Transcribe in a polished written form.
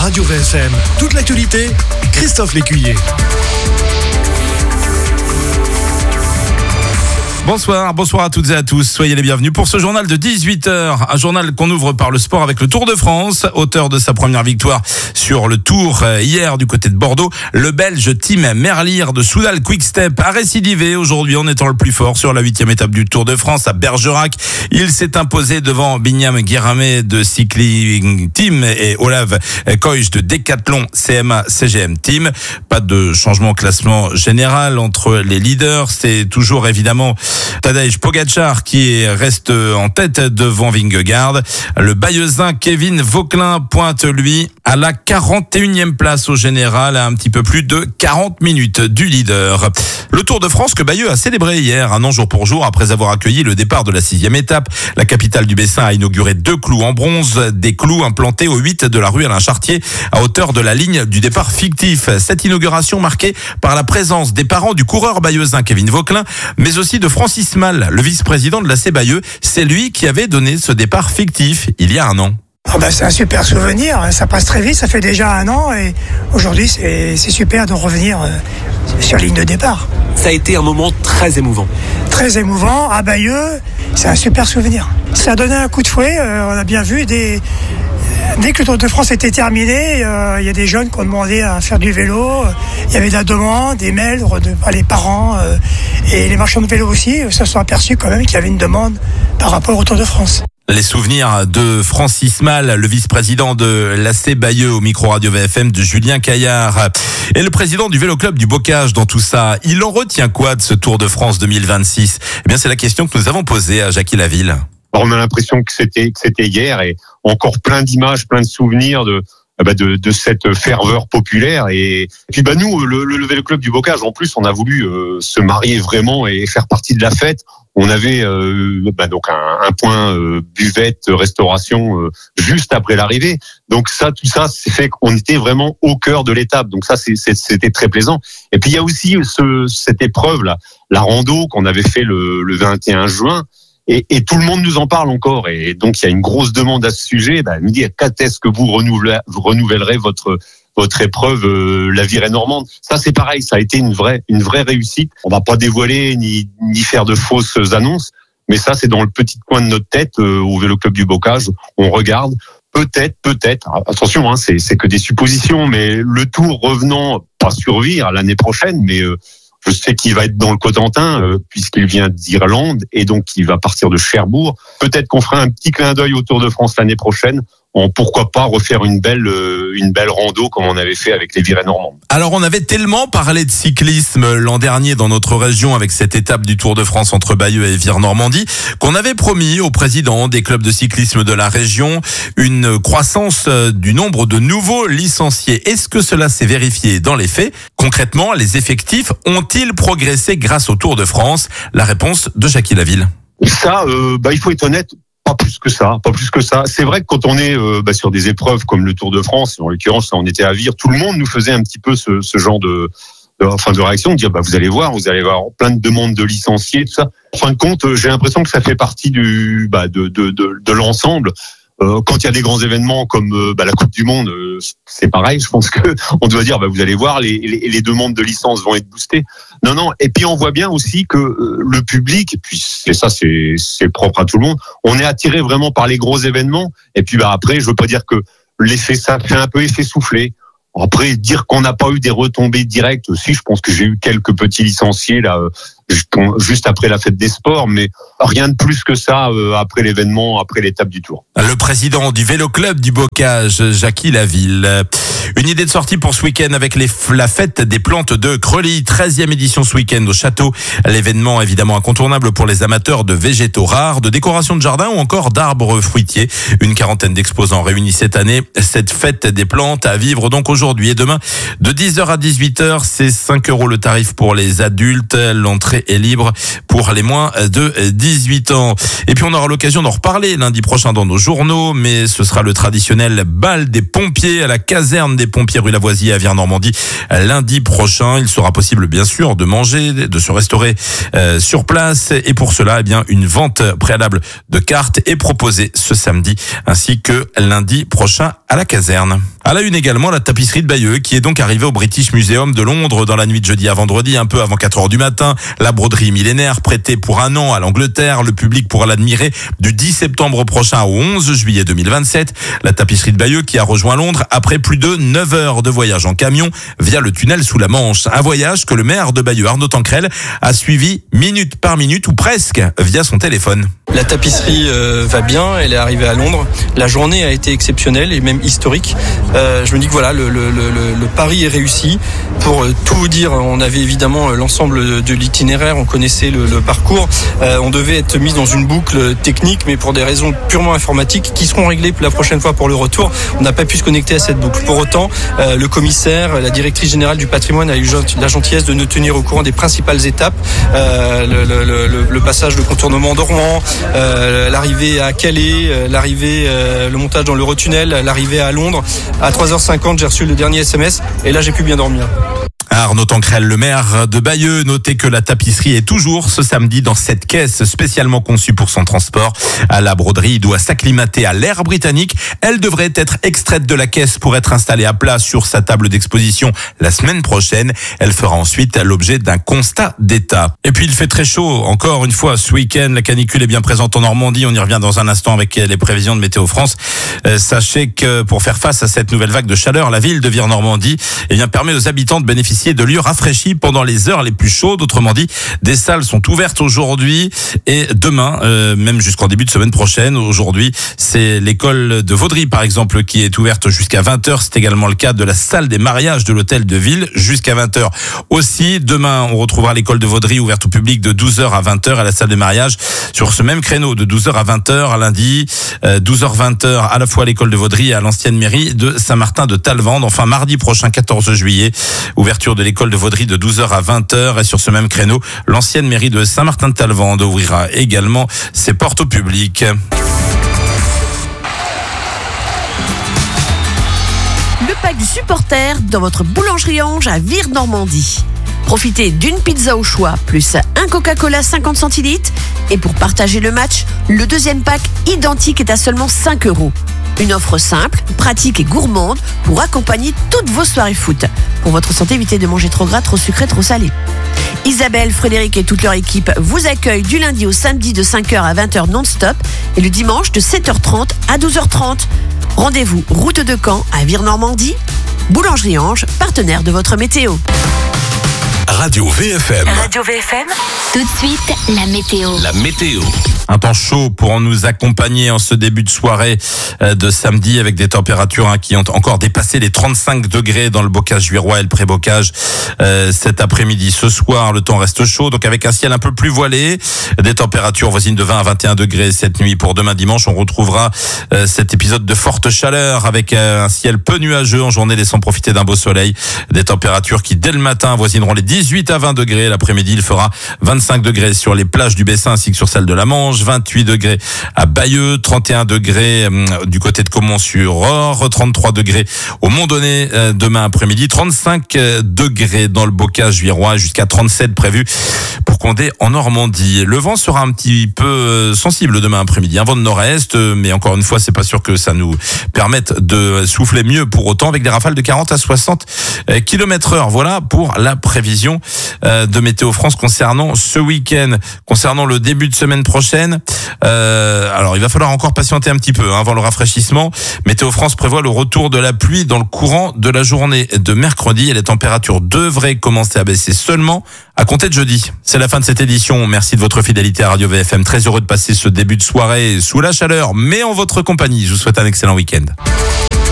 Radio VFM. Toute l'actualité, Christophe Lécuyer. Bonsoir à toutes et à tous. Soyez les bienvenus pour ce journal de 18h. Un journal qu'on ouvre par le sport avec le Tour de France. Auteur de sa première victoire sur le Tour hier du côté de Bordeaux, le Belge Tim Merlier de Soudal Quick-Step a récidivé aujourd'hui en étant le plus fort sur la 8e étape du Tour de France à Bergerac. Il s'est imposé devant Binyam Guéramé de Cycling Team et Olav Koij de Decathlon CMA CGM Team. Pas de changement au classement général entre les leaders. C'est toujours évidemment Tadej Pogačar qui reste en tête devant Vingegaard. Le Bayeuxin Kevin Vauquelin pointe lui à la 41e place au général, à un petit peu plus de 40 minutes du leader. Le Tour de France que Bayeux a célébré hier, un an jour pour jour, après avoir accueilli le départ de la 6e étape. La capitale du Bessin a inauguré 2 clous en bronze, des clous implantés au 8 de la rue Alain Chartier, à hauteur de la ligne du départ fictif. Cette inauguration marquée par la présence des parents du coureur bayeuxin Kevin Vauquelin, mais aussi de Francis Mal, le vice-président de l'AC Bayeux. C'est lui qui avait donné ce départ fictif il y a un an. C'est un super souvenir, ça passe très vite, ça fait déjà un an et aujourd'hui c'est super de revenir sur la ligne de départ. Ça a été un moment très émouvant. Très émouvant, à Bayeux, c'est un super souvenir. Ça a donné un coup de fouet, on a bien vu, dès que le Tour de France était terminé, il y a des jeunes qui ont demandé à faire du vélo, il y avait de la demande, des mails par les parents et les marchands de vélo aussi se sont aperçus quand même qu'il y avait une demande par rapport au Tour de France. Les souvenirs de Francis Mal, le vice-président de l'AC Bayeux au micro Radio VFM de Julien Caillard. Et le président du Vélo Club du Bocage dans tout ça, il en retient quoi de ce Tour de France 2026 ? Eh bien, c'est la question que nous avons posée à Jackie Laville. On a l'impression que c'était hier et encore plein d'images, plein de souvenirs de cette ferveur populaire. Et puis nous, le Vélo Club du Bocage, en plus, on a voulu se marier vraiment et faire partie de la fête. On avait donc un point buvette, restauration juste après l'arrivée. Donc tout ça, c'est fait qu'on était vraiment au cœur de l'étape. Donc ça, c'était très plaisant. Et puis il y a aussi cette épreuve là, la rando qu'on avait fait le 21 juin. Et tout le monde nous en parle encore. Et donc, il y a une grosse demande à ce sujet. Me dire, quand est-ce que vous renouvellerez votre épreuve, la virée normande? Ça, c'est pareil. Ça a été une vraie réussite. On va pas dévoiler ni faire de fausses annonces. Mais ça, c'est dans le petit coin de notre tête, au Vélo Club du Bocage. On regarde. Peut-être. Attention, c'est que des suppositions. Mais le Tour revenant, pas survivre l'année prochaine, mais, je sais qu'il va être dans le Cotentin, puisqu'il vient d'Irlande, et donc il va partir de Cherbourg. Peut-être qu'on fera un petit clin d'œil au Tour de France l'année prochaine. Pourquoi pas refaire une belle rando comme on avait fait avec les virées normandes. Alors on avait tellement parlé de cyclisme l'an dernier dans notre région avec cette étape du Tour de France entre Bayeux et Vire-Normandie qu'on avait promis au président des clubs de cyclisme de la région une croissance du nombre de nouveaux licenciés. Est-ce que cela s'est vérifié dans les faits ? Concrètement, les effectifs ont-ils progressé grâce au Tour de France ? La réponse de Jackie Laville. Ça, il faut être honnête. Pas plus que ça. C'est vrai que quand on est sur des épreuves comme le Tour de France, en l'occurrence, on était à Vire, tout le monde nous faisait un petit peu ce genre de réaction, de dire vous allez voir plein de demandes de licenciés, tout ça. En fin de compte, j'ai l'impression que ça fait partie de l'ensemble. Quand il y a des grands événements comme la Coupe du Monde, c'est pareil. Je pense que on doit dire vous allez voir, les demandes de licence vont être boostées. Non. Et puis on voit bien aussi que le public, et puis c'est propre à tout le monde, on est attiré vraiment par les gros événements. Et puis après, je veux pas dire que ça fait un peu effet soufflé. Après, dire qu'on n'a pas eu des retombées directes aussi, je pense que j'ai eu quelques petits licenciés là juste après la fête des sports, mais rien de plus que ça après l'événement, après l'étape du Tour. Le président du Vélo Club du Bocage, Jackie Laville. Une idée de sortie pour ce week-end avec la fête des plantes de Creully, 13e édition ce week-end au château. L'événement évidemment incontournable pour les amateurs de végétaux rares, de décoration de jardin ou encore d'arbres fruitiers. Une quarantaine d'exposants réunis cette année. Cette fête des plantes à vivre donc aujourd'hui et demain de 10h à 18h. C'est 5 € le tarif pour les adultes. L'entrée est libre pour les moins de 18 ans. Et puis on aura l'occasion d'en reparler lundi prochain dans nos journaux, mais ce sera le traditionnel bal des pompiers à la caserne des pompiers rue Lavoisier à Vire-Normandie lundi prochain. Il sera possible bien sûr de manger, de se restaurer sur place, et pour cela une vente préalable de cartes est proposée ce samedi ainsi que lundi prochain à la caserne. À la une également, la tapisserie de Bayeux qui est donc arrivée au British Museum de Londres dans la nuit de jeudi à vendredi, un peu avant 4h du matin. La broderie millénaire prêtée pour 1 an à l'Angleterre. Le public pourra l'admirer du 10 septembre prochain au 11 juillet 2027. La tapisserie de Bayeux qui a rejoint Londres après plus de 9 heures de voyage en camion via le tunnel sous la Manche. Un voyage que le maire de Bayeux, Arnaud Tancrel, a suivi minute par minute ou presque via son téléphone. La tapisserie va bien, elle est arrivée à Londres. La journée a été exceptionnelle et même historique. Je me dis que voilà, le pari est réussi. Pour tout vous dire, on avait évidemment l'ensemble de l'itinéraire, on connaissait le parcours. On devait être mis dans une boucle technique, mais pour des raisons purement informatiques qui seront réglées la prochaine fois pour le retour, on n'a pas pu se connecter à cette boucle. Pour autant, le commissaire, la directrice générale du patrimoine a eu la gentillesse de nous tenir au courant des principales étapes. Le passage de contournement d'Ormans, l'arrivée à Calais, le montage dans l'Eurotunnel, l'arrivée à Londres. À 3h50, j'ai reçu le dernier SMS et là j'ai pu bien dormir. Arnaud Tancrel, le maire de Bayeux, notait que la tapisserie est toujours ce samedi dans cette caisse spécialement conçue pour son transport. La broderie doit s'acclimater à l'air britannique. Elle devrait être extraite de la caisse pour être installée à plat sur sa table d'exposition la semaine prochaine. Elle fera ensuite l'objet d'un constat d'état. Et puis il fait très chaud encore une fois ce week-end. La canicule est bien présente en Normandie. On y revient dans un instant avec les prévisions de Météo France. Sachez que pour faire face à cette nouvelle vague de chaleur, la ville de Vire-Normandie permet aux habitants de bénéficier de lieux rafraîchis pendant les heures les plus chaudes. Autrement dit, des salles sont ouvertes aujourd'hui et demain, même jusqu'en début de semaine prochaine. Aujourd'hui, c'est l'école de Vaudry, par exemple, qui est ouverte jusqu'à 20h. C'est également le cas de la salle des mariages de l'hôtel de ville jusqu'à 20h. Aussi, demain, on retrouvera l'école de Vaudry ouverte au public de 12h à 20h à la salle des mariages sur ce même créneau de 12h à 20h à lundi, 12h-20h à la fois à l'école de Vaudry et à l'ancienne mairie de Saint-Martin de Talvende. Enfin, mardi prochain, 14 juillet, ouverture de l'école de Vaudry de 12h à 20h et sur ce même créneau, l'ancienne mairie de Saint-Martin de Talvende ouvrira également ses portes au public. Le pack du supporter dans votre boulangerie Ange à Vire-Normandie. Profitez d'une pizza au choix, plus un Coca-Cola 50 centilitres. Et pour partager le match, le deuxième pack identique est à seulement 5 €. Une offre simple, pratique et gourmande pour accompagner toutes vos soirées foot. Pour votre santé, évitez de manger trop gras, trop sucré, trop salé. Isabelle, Frédéric et toute leur équipe vous accueillent du lundi au samedi de 5h à 20h non-stop et le dimanche de 7h30 à 12h30. Rendez-vous route de Caen à Vire-Normandie. Boulangerie Ange, partenaire de votre météo. Radio VFM. Radio VFM. Tout de suite, la météo. La météo. Un temps chaud pour nous accompagner en ce début de soirée de samedi avec des températures qui ont encore dépassé les 35 degrés dans le bocage juirois et le pré-bocage cet après-midi. Ce soir, le temps reste chaud, donc avec un ciel un peu plus voilé, des températures voisines de 20 à 21 degrés cette nuit. Pour demain dimanche, on retrouvera cet épisode de forte chaleur avec un ciel peu nuageux en journée, laissant profiter d'un beau soleil. Des températures qui, dès le matin, avoisineront les 18 à 20 degrés. L'après-midi, il fera 25 degrés sur les plages du Bessin ainsi que sur celles de la Manche. 28 degrés à Bayeux, 31 degrés du côté de Caumont-sur-Orge, 33 degrés au Mont-Donné demain après-midi, 35 degrés dans le bocage juirois, jusqu'à 37 prévus pour Condé en Normandie. Le vent sera un petit peu sensible demain après-midi, un vent de nord-est, mais encore une fois, c'est pas sûr que ça nous permette de souffler mieux pour autant, avec des rafales de 40 à 60 km/h. Voilà pour la prévision de Météo France concernant ce week-end. Concernant le début de semaine prochaine, alors il va falloir encore patienter un petit peu avant le rafraîchissement. Météo France prévoit le retour de la pluie dans le courant de la journée de mercredi et les températures devraient commencer à baisser seulement à compter de jeudi. C'est la fin de cette édition. Merci de votre fidélité à Radio VFM. Très heureux de passer ce début de soirée sous la chaleur, mais en votre compagnie. Je vous souhaite un excellent week-end.